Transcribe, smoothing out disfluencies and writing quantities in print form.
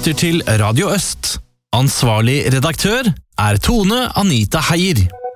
lytter til Radio Øst. Ansvarlig redaktør er Tone Anita Heier.